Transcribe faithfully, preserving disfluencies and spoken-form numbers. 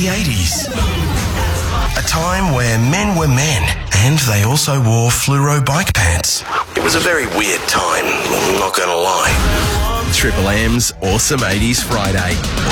the eighties. A time where men were men and they also wore fluoro bike pants. It was a very weird time, I'm not going to lie. Triple M's Awesome eighties Friday.